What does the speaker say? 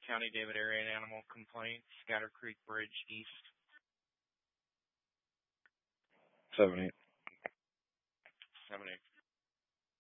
County David Area Animal Complaints, Scatter Creek Bridge East. 7-8. 7-8.